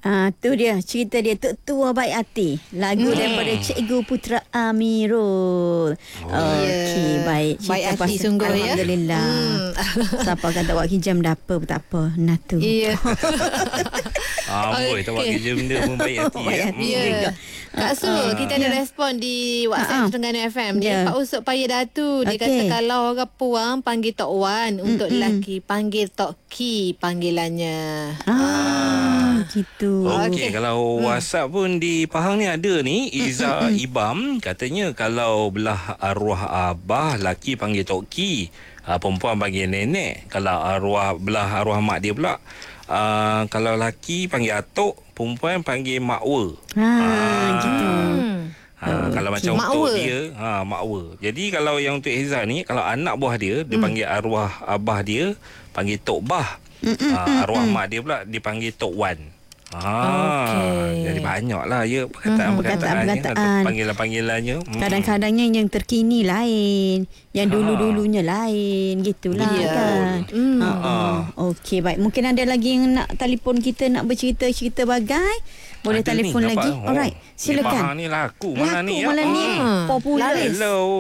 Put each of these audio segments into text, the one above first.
Tu dia cerita dia Tok Tua Baik Hati. Lagu daripada Cikgu Putra Amirul. Okey, baik. Baik hati sungguh ya. Alhamdulillah. Siapa kata awak hijam dah apa pun tak apa. Natu. Ya. Amboi, tak buat kerja benda pun baik hati. Baik hati Ya. juga. Kak Su, kita ada respon di WhatsApp Terengganu FM. Pak Usop Paya Datu. Dia kata kalau orang puang panggil Tok Wan, untuk lelaki panggil Tok Ki panggilannya. Gitu. Okey, kalau WhatsApp pun di Pahang ni ada ni Iza Ibam katanya kalau belah arwah abah laki panggil Tok Ki, perempuan panggil nenek. Kalau belah arwah mak dia pula kalau laki panggil atuk, perempuan panggil makwa. Gitu. Kalau macam untuk dia makwa. Jadi kalau yang untuk Heza ni, kalau anak buah dia panggil arwah abah dia panggil Tok Bah. Arwah mak dia pula dipanggil Tok Wan. Jadi banyaklah ya perkataan-perkataannya, panggilan-panggilannya. Kadang-kadangnya yang terkini lain, yang dulu-dulunya lain, gitulah kan. Okey, baik. Mungkin ada lagi yang nak telefon kita, nak bercerita-cerita bagai. Boleh ada telefon ni, lagi. Alright, silakan. Pahang ni laku malam ni. Malam ni popular. Hello.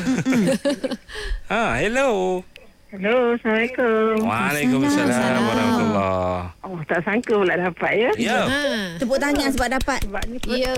Hello. Hello, Assalamualaikum. Waalaikumsalam warahmatullahi. Oh, tak sangka pula dapat ya. Ya. Tepuk tangan sebab dapat. Sebab ni Ya.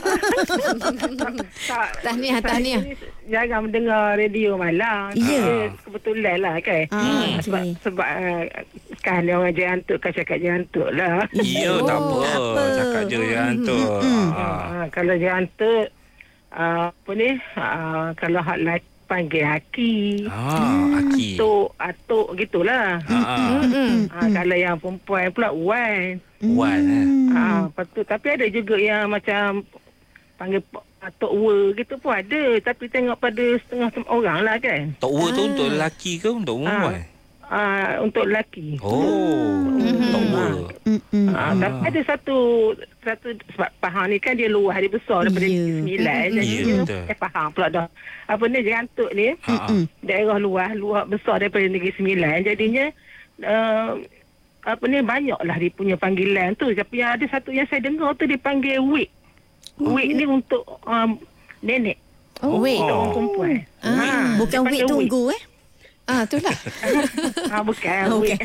Tahniah. Jarang mendengar radio malam. Ya. Kebetulan lah kan. Sebab kan orang jantuk kan cakap jantuk lah. Ya, tak apa. Cakap je jantuk. Kalau jantuk apa ni? Kalau hak lelaki panggil Aki. Aki. Atuk gitulah. Kalau yang perempuan pula Wan. Wan. Patut. Tapi ada juga yang macam panggil Tok Wa gitu pun ada. Tapi tengok pada setengah orang lah kan. Tok Wa tu untuk lelaki ke untuk perempuan? Untuk lelaki. Tok Wa. Tapi ada satu sebab Pahang ni kan dia luas, dia besar daripada Negeri Sembilan. Jadi Pahang pula dah. Apa ni Jantuk ni daerah luas besar daripada Negeri Sembilan. Jadinya apa ni banyaklah dia punya panggilan tu. Tapi ada satu yang saya dengar tu dipanggil Wik. Wik ni untuk nenek. Wik untuk perempuan. Bukan wik tunggu Itulah. Bukan. Wik.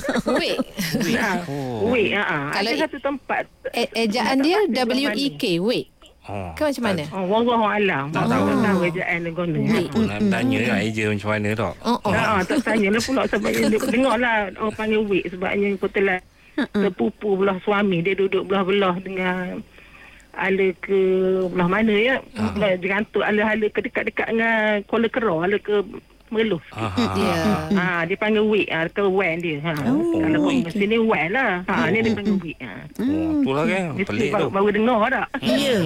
Wik. Ada satu tempat. Ejaan dia WEK. Wik. Ke macam mana? Wallahu alam. Tak tahu ejaan dia guna. Apa nak tanya lah eja macam mana tak? Tak tanya lah pula sebabnya dengar lah orang panggil Wik sebabnya kebetulan sepupu belah suami dia duduk belah-belah dengan ala ke belah mana ya. Digantuk ala-ala ke dekat-dekat dengan Kuala Kerau, ala ke Merlus. Dia panggil Wik ke Wan dia. Kalau mesti ni Wan lah. Ni dia panggil Wik. Itulah kan. Pelik tu. Baru dengar tak? Ya.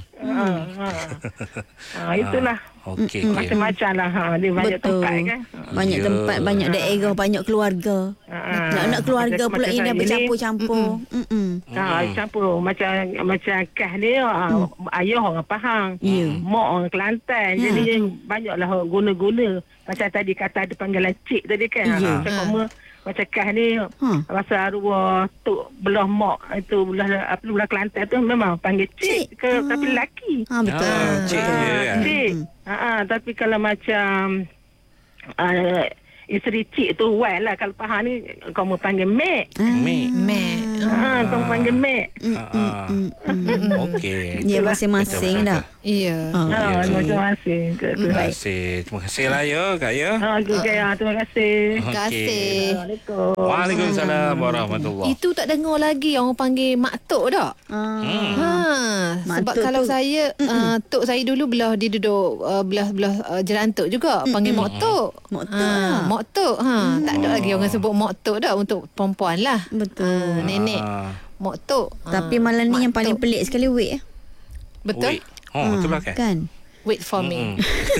Itulah. Okey. Macam-macam lah. Dia banyak tempat kan. Banyak tempat, banyak daerah, banyak keluarga. Nak keluarga pula ini dah bercampur-campur. Campur. Macam Kah ni ayah orang Pahang. Mak orang Kelantan. Jadi banyaklah guna-guna. Macam tadi kata ada panggilan cik tadi kan. Macam Kah ni masa arwah tok belah mak itu belah Kelantan tu memang panggil cik ke tapi lelaki. Betul. Cik. Tapi kalau macam isteri cik tu Wan lah. Kalau Pahang ni kamu panggil Mek. Kamu panggil Mek. Okey. Ya, masing-masing dah. Ya. Masing-masing. Terima kasih lah ya Kak ya. Terima kasih. Terima kasih. Assalamualaikum. Waalaikumsalam warahmatullahi. Itu tak dengar lagi orang panggil mak tok tak? Sebab tok kalau tu. saya tok saya dulu dia duduk belah Jerantuk juga panggil mak tok. Mak tok. Tak ada lagi orang sebut mak tok dah untuk perempuan lah. Betul. Nenek. Mak tok. Tapi malam ni yang paling pelik sekali Wik. Betul? Betul lah kan. Kan? Wait for me.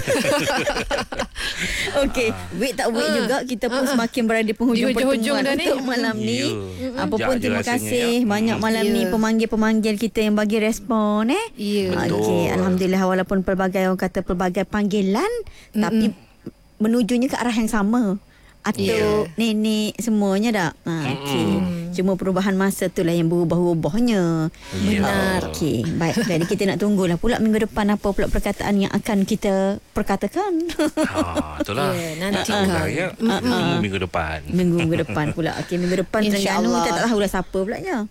Okey, wait tak wait juga. Kita pun semakin berada di penghujung Di hujung-hujung pertemuan dah ni. untuk malam ni. Apa pun Sekejap je terima rasanya, kasih ya. banyak malam ni pemanggil-pemanggil kita yang bagi respon Ya. Okey, alhamdulillah walaupun pelbagai orang kata pelbagai panggilan tapi menujunya ke arah yang sama. atuk, nenek semuanya dah. Okey. Cuma perubahan masa tu lah yang berubah-ubahnya. Benar. Okey, baik. Jadi kita nak tunggulah pula minggu depan apa pula perkataan yang akan kita perkatakan. Itulah. Nantikan. Minggu depan. Minggu depan pula. Okey, minggu depan Terengganu kita tak tahu dah siapa pula nya.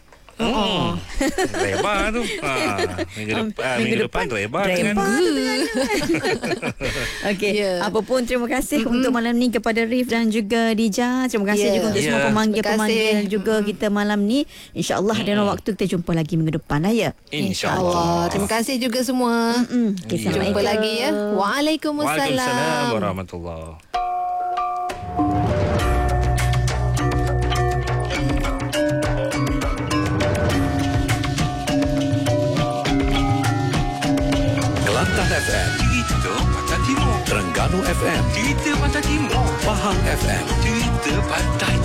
Reba tu. Minggu depan Reba dengan Okey. Apa pun terima kasih untuk malam ni kepada Rif dan juga Dija. Terima kasih juga untuk semua pemanggil-pemanggil juga kita malam ni. InsyaAllah ada waktu kita jumpa lagi minggu depan lah ya. InsyaAllah. Terima kasih juga semua. Jumpa lagi ya. Waalaikumsalam. Waalaikumsalam warahmatullahi. Kelantan FM, Cerita Pantai Timur. Terengganu FM, Cerita Pantai Timur. Pahang FM, Cerita Pantai